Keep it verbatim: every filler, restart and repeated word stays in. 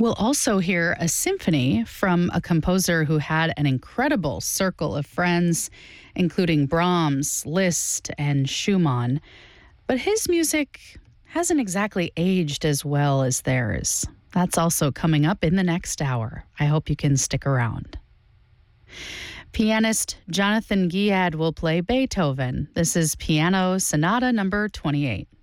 We'll also hear a symphony from a composer who had an incredible circle of friends, including Brahms, Liszt, and Schumann. But his music hasn't exactly aged as well as theirs. That's also coming up in the next hour. I hope you can stick around. Pianist Jonathan Guiad will play Beethoven. This is Piano Sonata number twenty-eight.